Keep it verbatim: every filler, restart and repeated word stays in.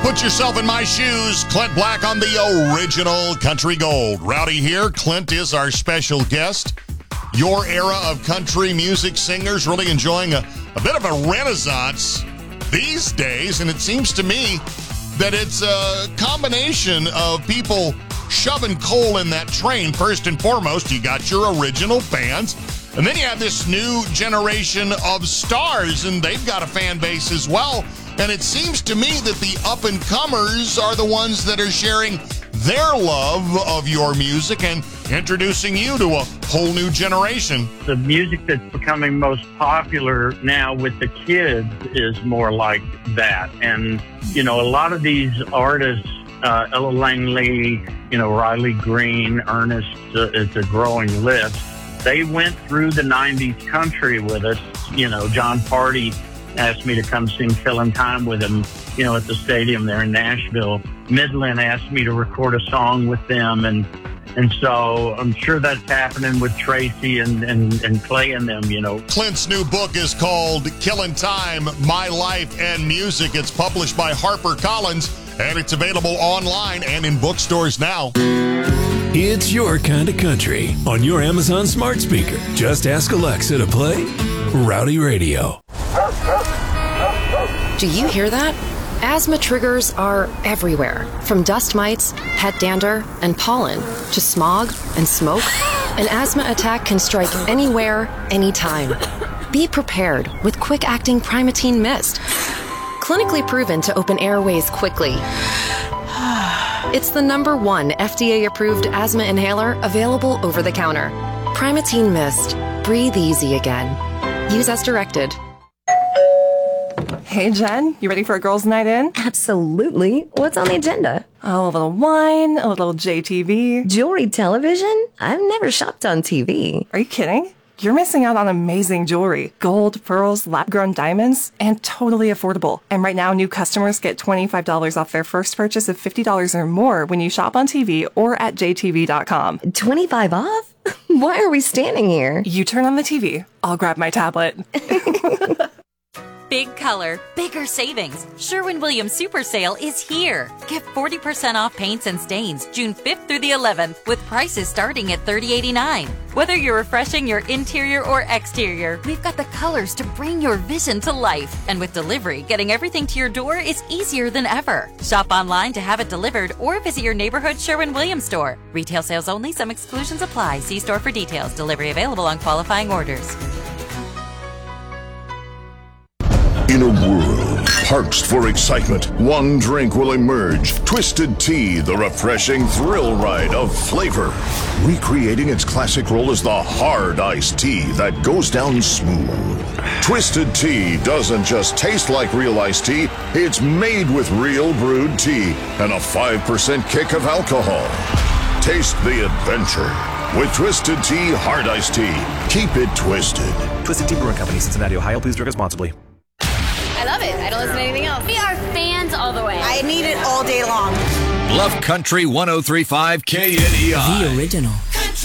Put yourself in my shoes. Clint Black on the original Country Gold. Rowdy here. Clint is our special guest. Your era of country music singers really enjoying a, a bit of a renaissance these days, and it seems to me that it's a combination of people shoving coal in that train. First and foremost, you got your original fans, and then you have this new generation of stars, and they've got a fan base as well. And it seems to me that the up-and-comers are the ones that are sharing their love of your music and introducing you to a whole new generation. The music that's becoming most popular now with the kids is more like that. And, you know, a lot of these artists, uh, Ella Langley, you know, Riley Green, Ernest, uh, it's a growing list. They went through the nineties country with us. You know, John Party asked me to come sing Killin' Time with him, you know, at the stadium there in Nashville. Midland asked me to record a song with them, and and so I'm sure that's happening with Tracy and, and, and Clay and them, you know. Clint's new book is called Killin' Time, My Life and Music. It's published by HarperCollins, and it's available online and in bookstores now. It's your kind of country on your Amazon smart speaker. Just ask Alexa to play Rowdy Radio. Do you hear that? Asthma triggers are everywhere, from dust mites, pet dander, and pollen, to smog and smoke. An asthma attack can strike anywhere, anytime. Be prepared with quick-acting Primatene Mist. Clinically proven to open airways quickly. It's the number one F D A-approved asthma inhaler available over the counter. Primatene Mist. Breathe easy again. Use as directed. Hey, Jen, you ready for a girls' night in? Absolutely. What's on the agenda? Oh, a little wine, a little J T V. Jewelry television? I've never shopped on T V. Are you kidding? You're missing out on amazing jewelry. Gold, pearls, lab-grown diamonds, and totally affordable. And right now, new customers get twenty-five dollars off their first purchase of fifty dollars or more when you shop on T V or at J T V dot com. twenty-five off? Why are we standing here? You turn on the T V. I'll grab my tablet. Big color, bigger savings. Sherwin-Williams Super Sale is here. Get forty percent off paints and stains June fifth through the eleventh with prices starting at thirty eighty-nine. Whether you're refreshing your interior or exterior, we've got the colors to bring your vision to life. And with delivery, getting everything to your door is easier than ever. Shop online to have it delivered or visit your neighborhood Sherwin-Williams store. Retail sales only. Some exclusions apply. See store for details. Delivery available on qualifying orders. In a world parched for excitement, one drink will emerge. Twisted Tea, the refreshing thrill ride of flavor. Recreating its classic role as the hard iced tea that goes down smooth. Twisted Tea doesn't just taste like real iced tea, it's made with real brewed tea and a five percent kick of alcohol. Taste the adventure with Twisted Tea Hard Iced Tea. Keep it twisted. Twisted Tea Brewing Company, Cincinnati, Ohio. Please drink responsibly. I love it. I don't listen to anything else. We are fans all the way. I need it all day long. Bluff Country one oh three point five K N E I. The original.